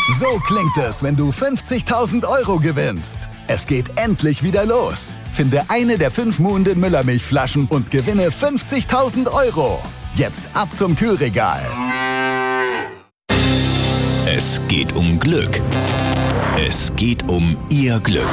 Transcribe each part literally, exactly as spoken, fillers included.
So klingt es, wenn du fünfzigtausend Euro gewinnst. Es geht endlich wieder los. Finde eine der fünf Muhnden Müllermilchflaschen und gewinne fünfzigtausend Euro. Jetzt ab zum Kühlregal. Es geht um Glück. Es geht um Ihr Glück.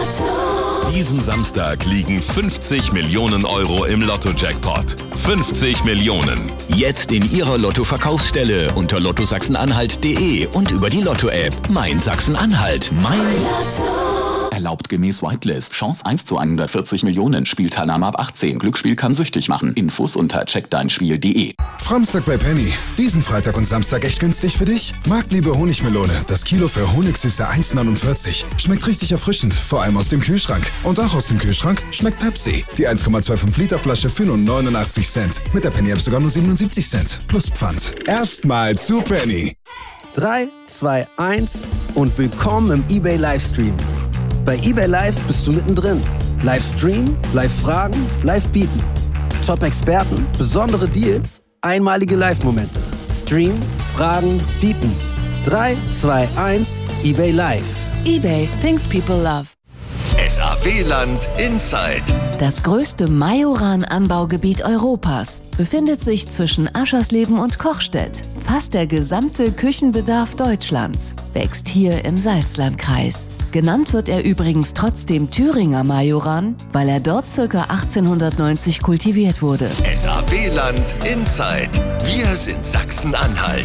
Diesen Samstag liegen fünfzig Millionen Euro im Lotto-Jackpot. fünfzig Millionen. Jetzt in Ihrer Lotto-Verkaufsstelle unter lotto sachsen-anhalt punkt de und über die Lotto-App. Mein Sachsen-Anhalt. Mein Lotto. Erlaubt gemäß Whitelist. Chance eins zu hundertvierzig Millionen. Spielteilnahme ab achtzehn. Glücksspiel kann süchtig machen. Infos unter check dein spiel punkt de. Framstag bei Penny. Diesen Freitag und Samstag echt günstig für dich? Marktliebe Honigmelone. Das Kilo für Honigsüße eins neunundvierzig. Schmeckt richtig erfrischend. Vor allem aus dem Kühlschrank. Und auch aus dem Kühlschrank schmeckt Pepsi. Die eins Komma fünfundzwanzig Liter Flasche für nur neunundachtzig Cent. Mit der Penny App sogar nur siebenundsiebzig Cent. Plus Pfand. Erstmal zu Penny. drei, zwei, eins und willkommen im eBay Livestream. Bei eBay Live bist du mittendrin. Livestream, Live-Fragen, Live-Bieten. Top-Experten, besondere Deals, einmalige Live-Momente. Stream, Fragen, Bieten. drei, zwei, eins, eBay Live. eBay, things people love. S A W-Land Inside. Das größte Majoran-Anbaugebiet Europas befindet sich zwischen Aschersleben und Kochstedt. Fast der gesamte Küchenbedarf Deutschlands wächst hier im Salzlandkreis. Genannt wird er übrigens trotzdem Thüringer Majoran, weil er dort ca. achtzehnhundertneunzig kultiviert wurde. S A W-Land Inside. Wir sind Sachsen-Anhalt.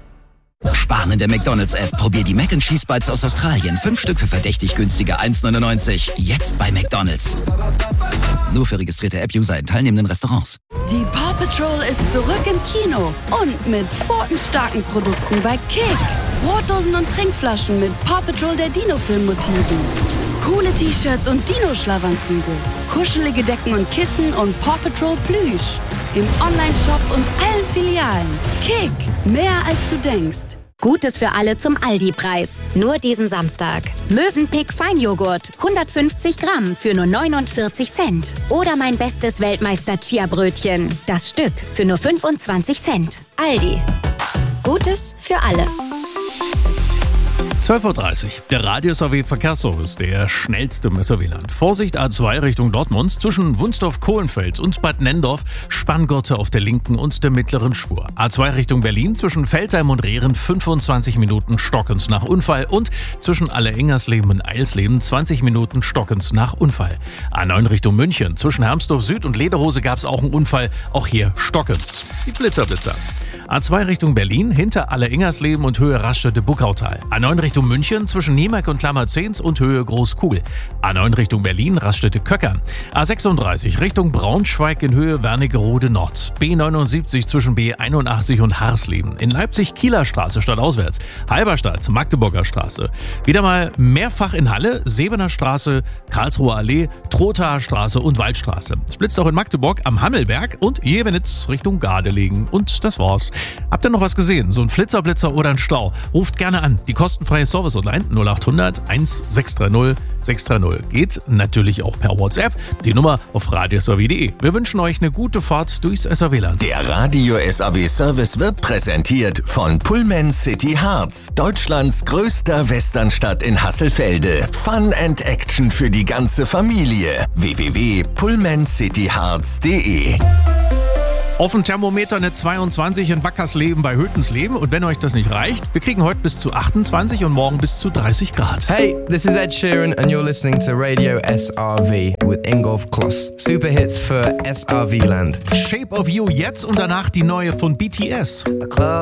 Sparen in der McDonald's-App. Probier die Mac and Cheese Bites aus Australien. Fünf Stück für verdächtig günstige eins neunundneunzig. Jetzt bei McDonald's. Nur für registrierte App-User in teilnehmenden Restaurants. Die Paw Patrol ist zurück im Kino und mit pfotenstarken Produkten bei Kick. Brotdosen und Trinkflaschen mit Paw Patrol der Dino-Film-Motiven. Coole T-Shirts und Dino-Schlafanzüge. Kuschelige Decken und Kissen und Paw Patrol Plüsch. Im Online-Shop und allen Filialen. Kick, mehr als du denkst. Gutes für alle zum Aldi-Preis. Nur diesen Samstag. Mövenpick Feinjoghurt, hundertfünfzig Gramm für nur neunundvierzig Cent. Oder mein bestes Weltmeister-Chia-Brötchen. Das Stück für nur fünfundzwanzig Cent. Aldi. Gutes für alle. zwölf Uhr dreißig. Der Radio-S A W-Verkehrsservice, der schnellste im S A W-Land. Vorsicht A zwei Richtung Dortmund zwischen Wunsdorf-Kohlenfels und Bad Nendorf, Spanngurte auf der linken und der mittleren Spur. A zwei Richtung Berlin zwischen Veltheim und Rehren fünfundzwanzig Minuten stockend nach Unfall und zwischen Alle-Engersleben und Eilsleben zwanzig Minuten stockend nach Unfall. A neun Richtung München zwischen Hermsdorf Süd und Lederhose gab es auch einen Unfall, auch hier stockend. Die Blitzer, Blitzer. A zwei Richtung Berlin, hinter Alle-Engersleben und Höhe Raststätte-Buckautal. A neun Richtung München, zwischen Niemark und Klammerzehns und Höhe Großkugel. A neun Richtung Berlin, Raststätte-Köckern. A sechsunddreißig Richtung Braunschweig in Höhe Wernigerode Nord. B neunundsiebzig zwischen B einundachtzig und Harsleben. In Leipzig Kieler Straße stadtauswärts. Halberstadt, Magdeburger Straße. Wieder mal mehrfach in Halle, Sebener Straße, Karlsruher Allee, Trothaer Straße und Waldstraße. Es blitzt auch in Magdeburg am Hammelberg und Jebenitz Richtung Gardelegen. Und das war's. Habt ihr noch was gesehen? So ein Flitzerblitzer oder ein Stau? Ruft gerne an. Die kostenfreie Service-Hotline null achthundert eins sechs drei null sechs drei null. Geht natürlich auch per WhatsApp. Die Nummer auf radio s a w punkt de. Wir wünschen euch eine gute Fahrt durchs S A W-Land. Der Radio-S A W-Service wird präsentiert von Pullman City Harz. Deutschlands größter Westernstadt in Hasselfelde. Fun and Action für die ganze Familie. w w w punkt pullman city harz punkt de. Auf dem Thermometer eine zweiundzwanzig in Wackersleben bei Hötensleben. Und wenn euch das nicht reicht, wir kriegen heute bis zu achtundzwanzig und morgen bis zu dreißig Grad. Hey, this is Ed Sheeran and you're listening to Radio S R V with Ingolf Kloss. Super Hits für S R V Land. Shape of You jetzt und danach die neue von B T S.